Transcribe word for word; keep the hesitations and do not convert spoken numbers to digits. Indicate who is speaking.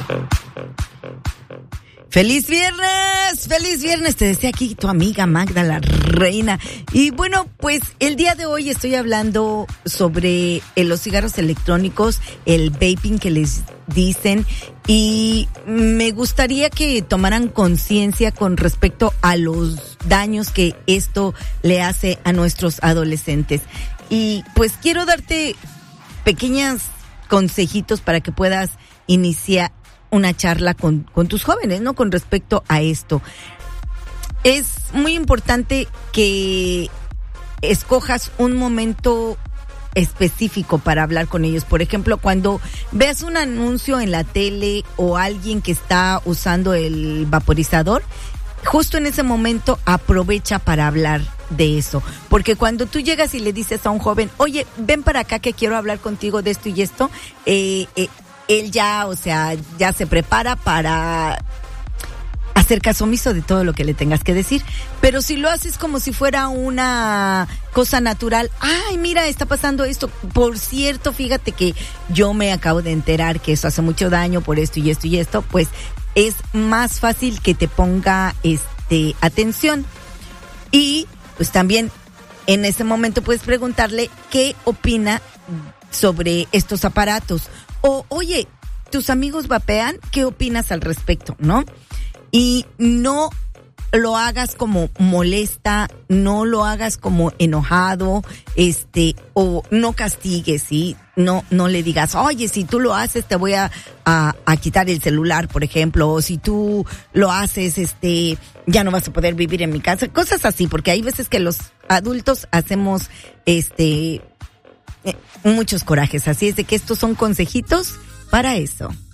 Speaker 1: ¡Feliz viernes! ¡Feliz viernes! Te decía aquí tu amiga Magda, la reina. Y bueno, pues el día de hoy estoy hablando sobre eh, los cigarros electrónicos, el vaping que les dicen. Y me gustaría que tomaran conciencia con respecto a los daños que esto le hace a nuestros adolescentes. Y pues quiero darte pequeños consejitos para que puedas iniciar una charla con, con tus jóvenes, ¿no? Con respecto a esto. Es muy importante que escojas un momento específico para hablar con ellos. Por ejemplo, cuando veas un anuncio en la tele o alguien que está usando el vaporizador, justo en ese momento aprovecha para hablar de eso. Porque cuando tú llegas y le dices a un joven, oye, ven para acá que quiero hablar contigo de esto y esto, eh, eh, él ya, o sea, ya se prepara para hacer caso omiso de todo lo que le tengas que decir. Pero si lo haces como si fuera una cosa natural, ay, mira, está pasando esto. Por cierto, fíjate que yo me acabo de enterar que eso hace mucho daño por esto y esto y esto, pues es más fácil que te ponga este atención. Y pues también en ese momento puedes preguntarle qué opina sobre estos aparatos. O, oye, tus amigos vapean, ¿qué opinas al respecto, no? Y no lo hagas como molesta, no lo hagas como enojado, este, o no castigues, ¿sí? No, no le digas, oye, si tú lo haces te voy a, a, a quitar el celular, por ejemplo, o si tú lo haces, este, ya no vas a poder vivir en mi casa, cosas así, porque hay veces que los adultos hacemos, este, muchos corajes, así es de que estos son consejitos para eso.